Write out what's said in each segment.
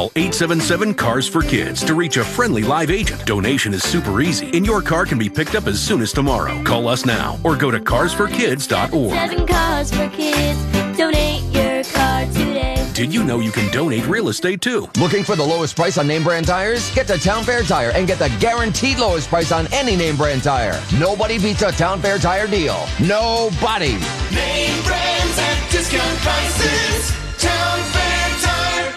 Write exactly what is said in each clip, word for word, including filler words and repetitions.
Call eight seven seven, C A R S for Kids to reach a friendly live agent. Donation is super easy, and your car can be picked up as soon as tomorrow. Call us now or go to cars for kids dot org. Seven Cars for Kids. Donate your car today. Did you know you can donate real estate too? Looking for the lowest price on name brand tires? Get to Town Fair Tire and get the guaranteed lowest price on any name brand tire. Nobody beats a Town Fair Tire deal. Nobody. Name brands at discount prices. Town Fair Tire.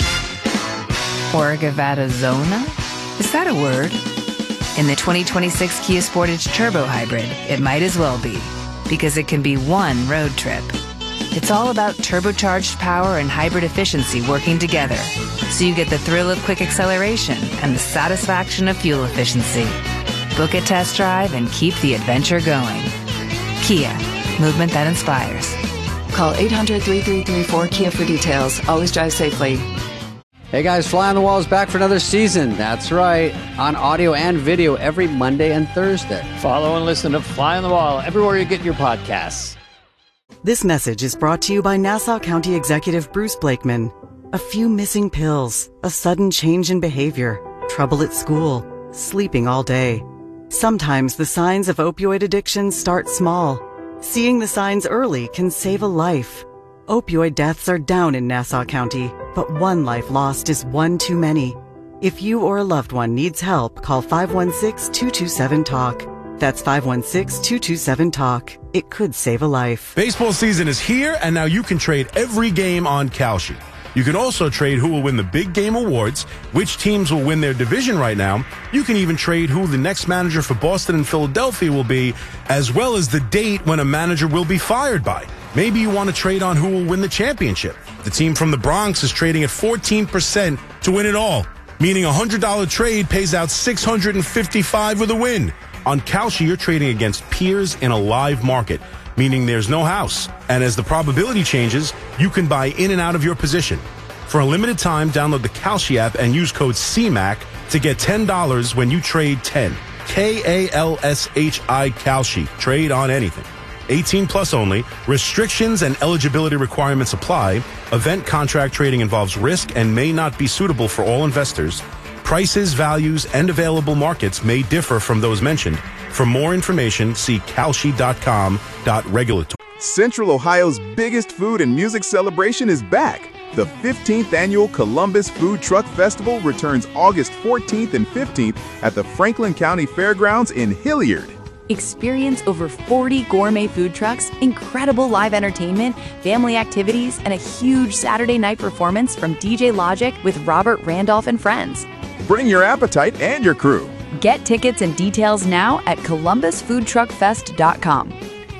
Orgavada Zona? Is that a word? In the twenty twenty-six Kia Sportage Turbo Hybrid, it might as well be, because it can be one road trip. It's all about turbocharged power and hybrid efficiency working together, so you get the thrill of quick acceleration and the satisfaction of fuel efficiency. Book a test drive and keep the adventure going. Kia, movement that inspires. Call eight hundred, three three three, four Kia for details. Always drive safely. Hey guys, Fly on the Wall is back for another season. That's right, on audio and video every Monday and Thursday. Follow and listen to Fly on the Wall everywhere you get your podcasts. This message is brought to you by Nassau County Executive Bruce Blakeman. A few missing pills, a sudden change in behavior, trouble at school, sleeping all day. Sometimes the signs of opioid addiction start small. Seeing the signs early can save a life. Opioid deaths are down in Nassau County, but one life lost is one too many. If you or a loved one needs help, call five one six, two two seven, talk. That's five one six, two two seven, talk. It could save a life. Baseball season is here, and now you can trade every game on Kalshi. You can also trade who will win the big game awards, which teams will win their division right now. You can even trade who the next manager for Boston and Philadelphia will be, as well as the date when a manager will be fired by. Maybe you want to trade on who will win the championship. The team from the Bronx is trading at fourteen percent to win it all, meaning a one hundred dollars trade pays out six hundred fifty-five dollars with a win. On Kalshi, you're trading against peers in a live market, meaning there's no house. And as the probability changes, you can buy in and out of your position. For a limited time, download the Kalshi app and use code C M A C to get ten dollars when you trade ten. K A L S H I Kalshi. Trade on anything. eighteen plus only. Restrictions and eligibility requirements apply. Event contract trading involves risk and may not be suitable for all investors. Prices, values, and available markets may differ from those mentioned. For more information, see kalshi dot com dot regulatory. Central Ohio's biggest food and music celebration is back. The fifteenth Annual Columbus Food Truck Festival returns August fourteenth and fifteenth at the Franklin County Fairgrounds in Hilliard. Experience over forty gourmet food trucks, incredible live entertainment, family activities, and a huge Saturday night performance from D J Logic with Robert Randolph and friends. Bring your appetite and your crew. Get tickets and details now at columbus food truck fest dot com.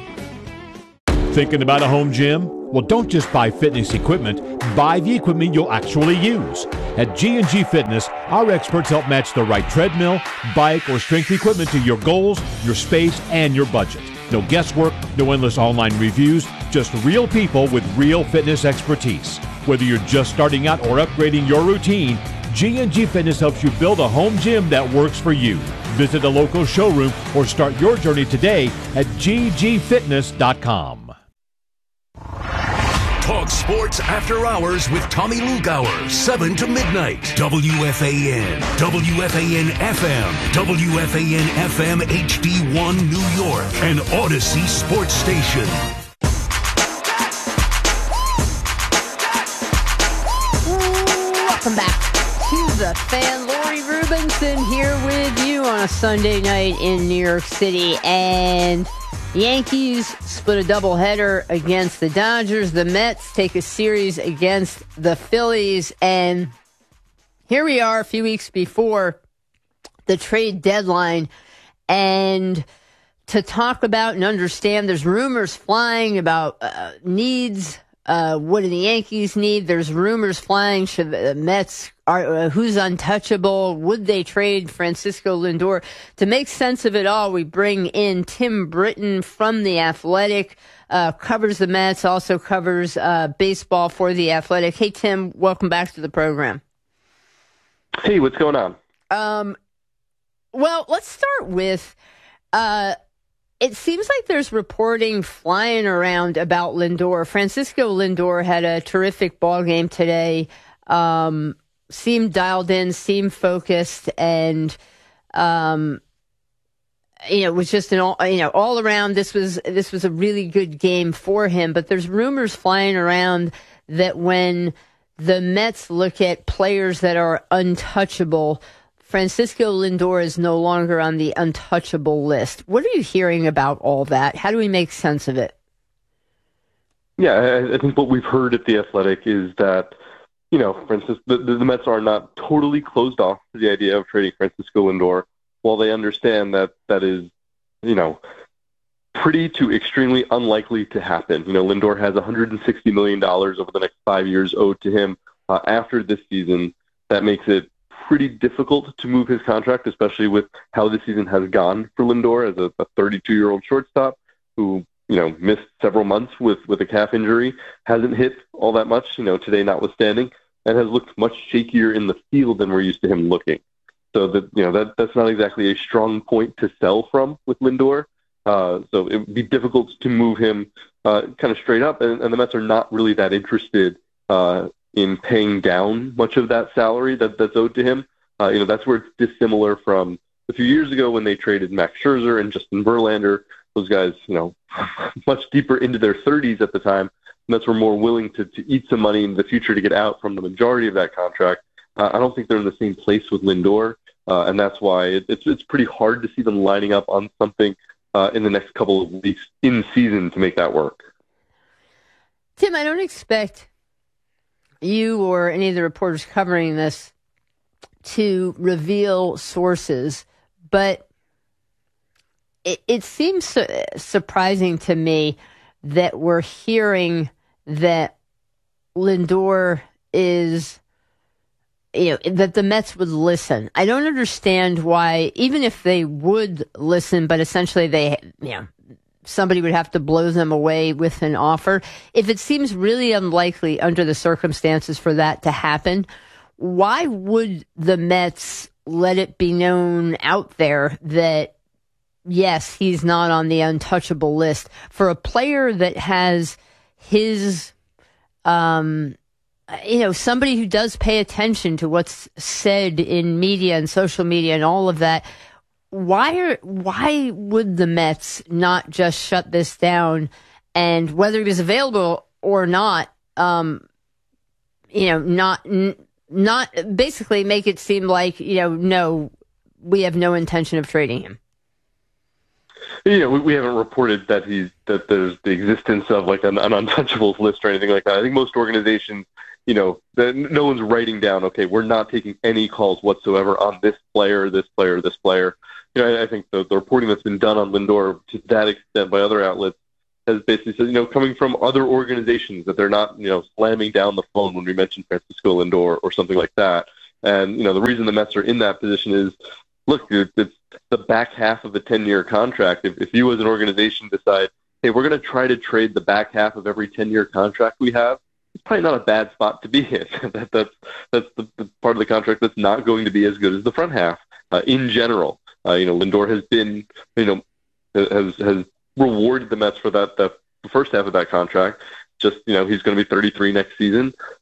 Thinking about a home gym? Well, don't just buy fitness equipment. Buy the equipment you'll actually use. At G and G Fitness, our experts help match the right treadmill, bike, or strength equipment to your goals, your space, and your budget. No guesswork, no endless online reviews, just real people with real fitness expertise. Whether you're just starting out or upgrading your routine, G and G Fitness helps you build a home gym that works for you. Visit a local showroom or start your journey today at g g fitness dot com. Talk sports after hours with Tommy Lugauer, seven to midnight. W F A N, W F A N F M, W F A N F M H D one New York, and Odyssey Sports Station. Welcome back to the Fan. Lori Rubinson here with you on a Sunday night in New York City, and the Yankees split a doubleheader against the Dodgers. The Mets take a series against the Phillies. And here we are a few weeks before the trade deadline. And to talk about and understand, there's rumors flying about uh, needs. Uh, what do the Yankees need? There's rumors flying. Should the Mets are uh, who's untouchable? Would they trade Francisco Lindor? To make sense of it all, we bring in Tim Britton from The Athletic. Uh, covers the Mets, also covers uh, baseball for The Athletic. Hey, Tim, welcome back to the program. Hey, what's going on? Um, well, let's start with. Uh, It seems like there's reporting flying around about Lindor. Francisco Lindor had a terrific ball game today. Um, seemed dialed in, seemed focused, and um, you know, it was just an all, you know, all around. This was this was a really good game for him. But there's rumors flying around that when the Mets look at players that are untouchable, Francisco Lindor is no longer on the untouchable list. What are you hearing about all that? How do we make sense of it? Yeah, I, I think what we've heard at The Athletic is that, you know, for instance, the, the Mets are not totally closed off to the idea of trading Francisco Lindor, while they understand that that is, you know, pretty to extremely unlikely to happen. You know, Lindor has one hundred sixty million dollars over the next five years owed to him uh, after this season. That makes it pretty difficult to move his contract, especially with how the season has gone for Lindor as a thirty-two-year-old shortstop who, you know, missed several months with, with a calf injury, hasn't hit all that much, you know, today notwithstanding, and has looked much shakier in the field than we're used to him looking. So that, you know, that that's not exactly a strong point to sell from with Lindor. Uh, so it would be difficult to move him uh, kind of straight up, and, and the Mets are not really that interested uh, in paying down much of that salary that, that's owed to him. Uh, you know, that's where it's dissimilar from a few years ago when they traded Max Scherzer and Justin Verlander. Those guys, you know, much deeper into their thirties at the time, the Mets were more willing to, to eat some money in the future to get out from the majority of that contract. Uh, I don't think they're in the same place with Lindor, uh, and that's why it, it's it's pretty hard to see them lining up on something Uh, in the next couple of weeks in season to make that work. Tim, I don't expect you or any of the reporters covering this to reveal sources, but it, it seems su- surprising to me that we're hearing that Lindor is, you know, that the Mets would listen. I don't understand why, even if they would listen, but essentially they, you know, somebody would have to blow them away with an offer. If it seems really unlikely under the circumstances for that to happen, why would the Mets let it be known out there that, yes, he's not on the untouchable list for a player that has his, um, you know, somebody who does pay attention to what's said in media and social media and all of that? Why are why would the Mets not just shut this down, and whether he was available or not, um, you know, not n- not basically make it seem like, you know, no, we have no intention of trading him? You know, we, we haven't reported that he's that there's the existence of like an, an untouchables list or anything like that. I think most organizations, you know, the, no one's writing down, okay, we're not taking any calls whatsoever on this player, this player, this player. You know, I, I think the, the reporting that's been done on Lindor to that extent by other outlets has basically said, you know, coming from other organizations, that they're not, you know, slamming down the phone when we mention Francisco Lindor or something like that. And, you know, the reason the Mets are in that position is, look, dude, it's the back half of a ten-year contract. If, if you as an organization decide, hey, we're going to try to trade the back half of every ten-year contract we have, it's probably not a bad spot to be in. that, that's that's the, the part of the contract that's not going to be as good as the front half uh, in general. Uh, you know, Lindor has been, you know, has has rewarded the Mets for that the first half of that contract. Just, you know, he's going to be thirty-three next season.